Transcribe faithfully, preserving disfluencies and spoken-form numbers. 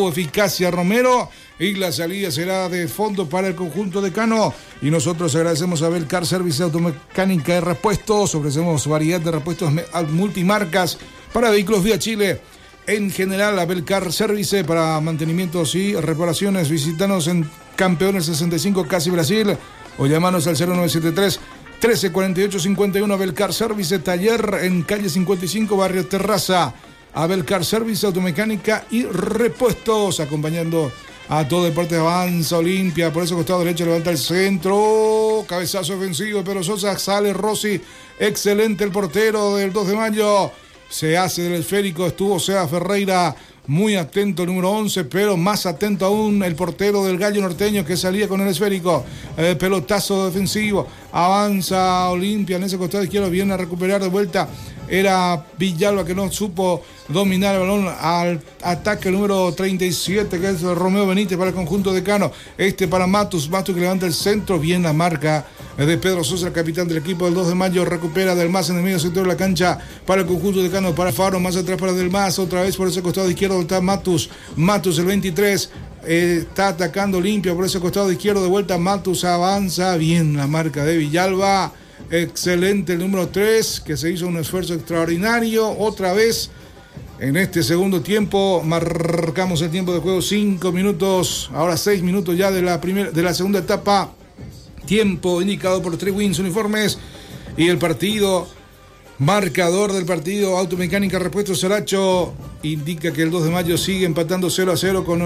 Eficacia Romero, y la salida será de fondo para el conjunto de Cano. Y nosotros agradecemos a Belcar Service Automecánica de Repuestos. Ofrecemos variedad de repuestos multimarcas para vehículos vía Chile. En general, a Belcar Service para mantenimientos y reparaciones. Visítanos en Campeones sesenta y cinco, Casi Brasil, o llamanos al cero nueve siete tres, trece cuarenta y ocho cincuenta y uno. Belcar Service, taller en calle cincuenta y cinco, barrio Terraza. A Belcar Service, Automecánica y Repuestos, acompañando a todo Deportes. Avanza Olimpia, por ese costado derecho, levanta el centro, cabezazo ofensivo, pero Sosa, sale Rossi, excelente el portero del dos de mayo, se hace del esférico, estuvo Sea Ferreira, muy atento el número once, pero más atento aún el portero del Gallo Norteño, que salía con el esférico. Eh, pelotazo defensivo, avanza Olimpia en ese costado izquierdo, viene a recuperar de vuelta. Era Villalba, que no supo dominar el balón al ataque número treinta y siete, que es Romeo Benítez para el conjunto de Cano. Este para Matus, Matus que levanta el centro, bien la marca de Pedro Sosa, el capitán del equipo del dos de mayo, recupera del Mas en el medio sector de la cancha para el conjunto de Cano, para Faro, más atrás para del Mas, otra vez por ese costado izquierdo está Matus, Matus el veintitrés, eh, está atacando limpio por ese costado izquierdo, de vuelta Matus avanza, bien la marca de Villalba. Excelente el número tres, que se hizo un esfuerzo extraordinario. Otra vez en este segundo tiempo marcamos el tiempo de juego cinco minutos, ahora seis minutos ya de la primera, de la segunda etapa. Tiempo indicado por Three Wins Uniformes, y el partido, marcador del partido, Automecánica Repuestos Saracho indica que el dos de mayo sigue empatando cero a cero con